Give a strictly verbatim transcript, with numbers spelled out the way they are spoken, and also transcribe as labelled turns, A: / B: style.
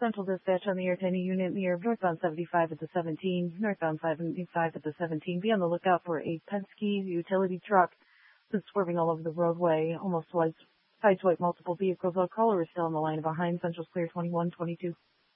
A: Central Dispatch on the air to any unit in the air of northbound seventy-five at the seventeen, northbound seventy-five at the seventeen. Be on the lookout for a Penske utility truck that's swerving all over the roadway, almost twice, sideswipe multiple vehicles. Our caller is still on the line behind. Central's clear twenty-one twenty-two.